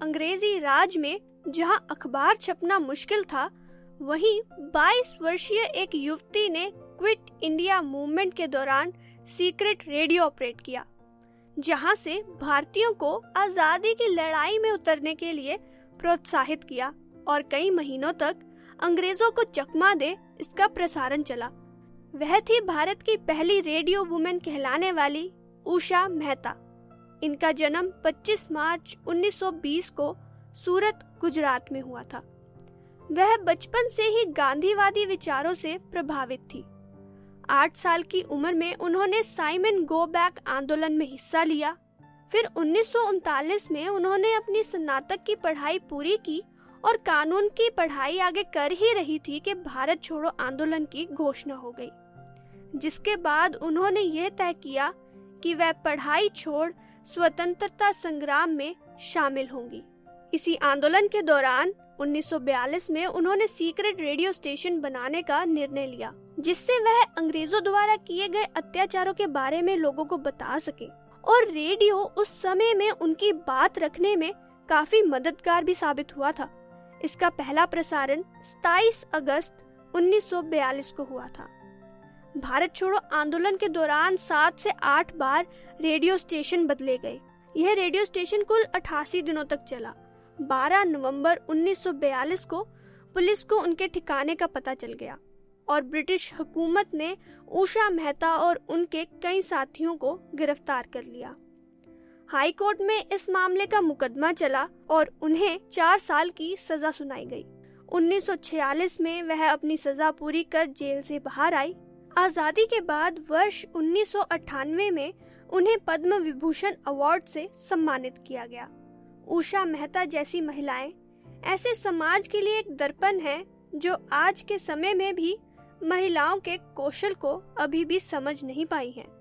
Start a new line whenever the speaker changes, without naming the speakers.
अंग्रेजी राज में जहां अखबार छपना मुश्किल था, वहीं 22 वर्षीय एक युवती ने क्विट इंडिया मूवमेंट के दौरान सीक्रेट रेडियो ऑपरेट किया, जहां से भारतीयों को आजादी की लड़ाई में उतरने के लिए प्रोत्साहित किया और कई महीनों तक अंग्रेजों को चकमा दे इसका प्रसारण चला। वह थी भारत की पहली रेडियो वुमेन कहलाने वाली उषा मेहता। इनका जन्म 25 मार्च 1920 को सूरत, गुजरात में हुआ था। वह बचपन से ही गांधीवादी विचारों से प्रभावित थी। 8 साल की उम्र में उन्होंने साइमन गो बैक आंदोलन में हिस्सा लिया। फिर 1939 में उन्होंने अपनी स्नातक की पढ़ाई पूरी की और कानून की पढ़ाई आगे कर ही रही थी कि भारत छोड़ो आंदोलन की घोषणा हो गई, जिसके बाद उन्होंने यह तय किया कि वह पढ़ाई छोड़ स्वतंत्रता संग्राम में शामिल होंगी। इसी आंदोलन के दौरान 1942 में उन्होंने सीक्रेट रेडियो स्टेशन बनाने का निर्णय लिया, जिससे वह अंग्रेजों द्वारा किए गए अत्याचारों के बारे में लोगों को बता सके। और रेडियो उस समय में उनकी बात रखने में काफी मददगार भी साबित हुआ था। इसका पहला प्रसारण 27 अगस्त 1942 को हुआ था। भारत छोड़ो आंदोलन के दौरान 7 से 8 बार रेडियो स्टेशन बदले गए। यह रेडियो स्टेशन कुल 88 दिनों तक चला। 12 नवंबर 1942 को पुलिस को उनके ठिकाने का पता चल गया और ब्रिटिश हुकूमत ने उषा मेहता और उनके कई साथियों को गिरफ्तार कर लिया। हाई कोर्ट में इस मामले का मुकदमा चला और उन्हें 4 साल की सजा सुनाई गई। 1946 में वह अपनी सजा पूरी कर जेल से बाहर आई। आजादी के बाद वर्ष 1998 में उन्हें पद्म विभूषण अवार्ड से सम्मानित किया गया। उषा मेहता जैसी महिलाएं ऐसे समाज के लिए एक दर्पण है, जो आज के समय में भी महिलाओं के कौशल को अभी भी समझ नहीं पाई हैं।